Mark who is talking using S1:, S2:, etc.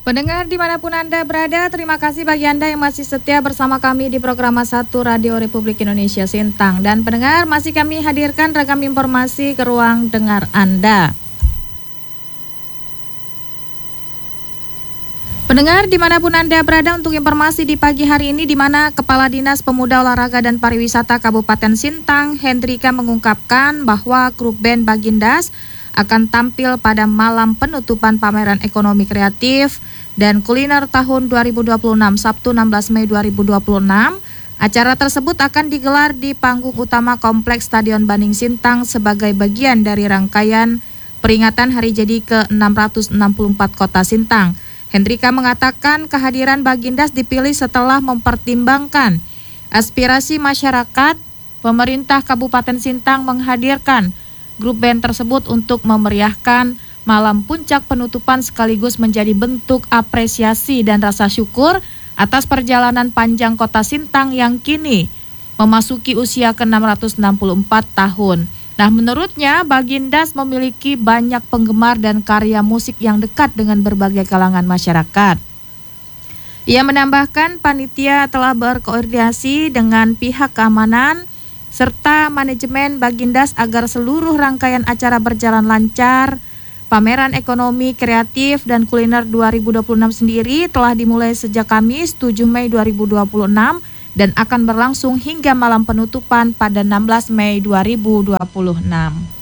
S1: Pendengar dimanapun Anda berada, terima kasih bagi Anda yang masih setia bersama kami di program 1 Radio Republik Indonesia Sintang. Dan pendengar, masih kami hadirkan ragam informasi ke ruang dengar Anda. Pendengar dimanapun Anda berada, untuk informasi di pagi hari ini, di mana Kepala Dinas Pemuda Olahraga dan Pariwisata Kabupaten Sintang, Hendrika, mengungkapkan bahwa grup band Bagindas akan tampil pada malam penutupan pameran ekonomi kreatif dan kuliner tahun 2026, Sabtu 16 Mei 2026. Acara tersebut akan digelar di panggung utama Kompleks Stadion Baning Sintang sebagai bagian dari rangkaian peringatan hari jadi ke-664 Kota Sintang. Hendrika mengatakan kehadiran Bagindas dipilih setelah mempertimbangkan aspirasi masyarakat. Pemerintah Kabupaten Sintang menghadirkan grup band tersebut untuk memeriahkan malam puncak penutupan sekaligus menjadi bentuk apresiasi dan rasa syukur atas perjalanan panjang Kota Sintang yang kini memasuki usia ke-664 tahun. Nah, menurutnya Bagindas memiliki banyak penggemar dan karya musik yang dekat dengan berbagai kalangan masyarakat. Ia menambahkan panitia telah berkoordinasi dengan pihak keamanan serta manajemen Bagindas agar seluruh rangkaian acara berjalan lancar. Pameran ekonomi kreatif dan kuliner 2026 sendiri telah dimulai sejak Kamis 7 Mei 2026 dan akan berlangsung hingga malam penutupan pada 16 Mei 2026.